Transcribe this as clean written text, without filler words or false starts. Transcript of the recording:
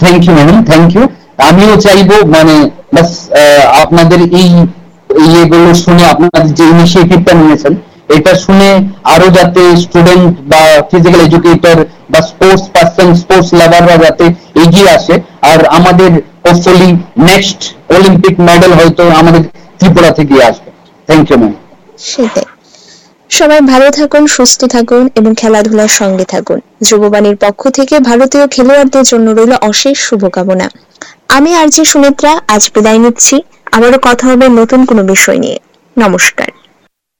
Thank you madam, thank you. আমিও চাইবো মানে বাস আপনাদের এই ইয়েগুলো শুনে, আপনাদের যে ইনিশিয়েটিভটা নিয়েছেন এটা শুনে আরো যাতে স্টুডেন্ট বা ফিজিক্যাল এডুকেটর বা স্পোর্টস পার্সন, স্পোর্টস লাভাররা যাতে এগিয়ে আসে, আর আমাদের হোপফুলি নেক্সট অলিম্পিক মেডেল হয়তো আমাদের ত্রিপুরা থেকে আসবে। Thank you ma'am. সেটাই। সবাই ভালো থাকুন, সুস্থ থাকুন এবং খেলাধুলার সঙ্গে থাকুন। যুববাণীর পক্ষ থেকে ভারতীয় খেলোয়াড়দের জন্য রইল অশেষ শুভকামনা। আমি আরজে সুনেত্রা আজ বিদায় নিচ্ছি। আবারও কথা হবে নতুন কোনো বিষয় নিয়ে। নমস্কার।